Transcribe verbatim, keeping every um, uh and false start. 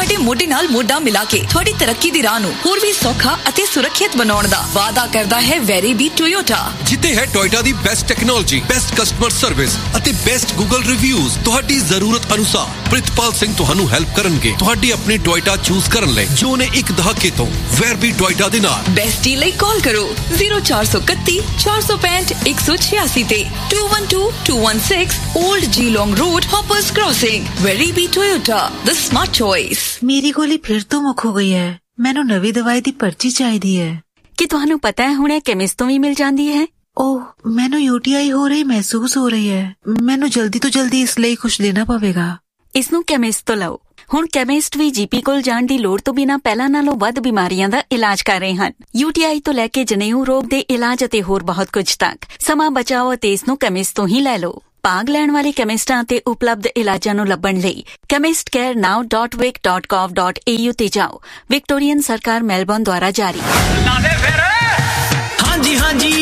ਤੁਹਾਡੇ ਮੋਢੇ ਨਾਲ ਮੋਢਾ ਮਿਲਾ ਕੇ ਤੁਹਾਡੀ ਤਰੱਕੀ ਦੀ ਰਾਹ ਨੂੰ ਹੋਰ ਵੀ ਸੌਖਾ ਅਤੇ ਸੁਰੱਖਿਅਤ ਬਣਾਉਣ ਦਾ ਵਾਅਦਾ ਕਰਦਾ ਹੈ ਵੈਰੀਬੀ ਟੋਯੋਟਾ, ਜਿੱਥੇ ਹੈ ਟੋਯੋਟਾ ਦੀ best technology, best customer service ਅਤੇ ਬੈਸਟ ਗੂਗਲ ਰਿਵਿਊਜ਼। ਤੁਹਾਡੀ ਜ਼ਰੂਰਤ ਅਨੁਸਾਰ ਪ੍ਰਿਤਪਾਲ ਸਿੰਘ ਤੁਹਾਨੂੰ ਹੈਲਪ ਕਰਨਗੇ ਤੁਹਾਡੀ ਆਪਣੀ ਟੋਯੋਟਾ ਚੂਜ਼ ਕਰਨ ਲਈ, ਜੋ ਨੇ ਇੱਕ ਦਹਾਕੇ ਤੋਂ ਵੈਰਬੀ ਟੋਯੋਟਾ ਦੇ ਨਾਲ। ਬੈਸਟ ਡੀਲ ਲਈ ਕਾਲ ਕਰੋ ਜ਼ੀਰੋ ਚਾਰ ਸੌ ਇਕੱਤੀ ਚਾਰ ਸੌ ਪੈਂਹਠ ਇੱਕ ਸੌ ਛਿਆਸੀ ਤੇ two one two two one six Old Geelong Road, Hoppers Crossing, ਵੈਰਬੀ Toyota, the smart choice। ਮੇਰੀ ਗੋਲੀ ਫਿਰ ਤੋਂ ਮੁੱਕ ਹੋ ਗਈ ਹੈ। ਮੈਨੂੰ ਨਵੀਂ ਦਵਾਈ ਦੀ ਪਰਚੀ ਚਾਹੀਦੀ ਹੈ। ਕੀ ਤੁਹਾਨੂੰ ਪਤਾ ਹੈ ਹੁਣ ਇਹ ਕੈਮਿਸਟ ਤੋਂ ਵੀ ਮਿਲ ਜਾਂਦੀ ਹੈ? ਓਹ, ਮੈਨੂੰ ਯੂਟੀਆਈ ਹੋ ਰਹੀ ਮਹਿਸੂਸ ਹੋ ਰਹੀ ਹੈ। ਮੈਨੂੰ ਜਲਦੀ ਤੋਂ ਜਲਦੀ ਇਸ ਲਈ ਕੁਝ ਦੇਣਾ ਪਵੇਗਾ। ਇਸ ਨੂੰ ਕੈਮਿਸਟ ਤੋਂ ਲਓ। ਹੁਣ ਕੈਮਿਸਟ ਵੀ ਜੀਪੀ ਕੋਲ ਜਾਣ ਦੀ ਲੋੜ ਤੋਂ ਬਿਨਾਂ ਪਹਿਲਾਂ ਨਾਲੋਂ ਵੱਧ ਬਿਮਾਰੀਆਂ ਦਾ ਇਲਾਜ ਕਰ ਰਹੇ ਹਨ। ਯੂਟੀਆਈ ਤੋਂ ਲੈ ਕੇ ਜਨੇਊ ਰੋਗ ਦੇ ਇਲਾਜ ਅਤੇ ਹੋਰ ਬਹੁਤ ਕੁਝ ਤੱਕ। ਸਮਾਂ ਬਚਾਓ ਅਤੇ ਇਸ ਨੂੰ ਕੈਮਿਸਟ ਤੋਂ ਹੀ ਲੈ ਲਓ। ਭਾਗ ਲੈਣ ਵਾਲੇ ਕੈਮਿਸਟਾਂ ਅਤੇ ਉਪਲਬਧ ਇਲਾਜਾਂ ਨੂੰ ਲੱਭਣ ਲਈ ਕੈਮਿਸਟ ਕੇਅਰ ਨਾਓ ਡਾਟ ਵਿਕ dot gov dot A you ਤੇ ਜਾਓ। ਵਿਕਟੋਰੀਅਨ ਸਰਕਾਰ ਮੈਲਬੌਰਨ ਦੁਆਰਾ ਜਾਰੀ। ਹਾਂਜੀ ਹਾਂਜੀ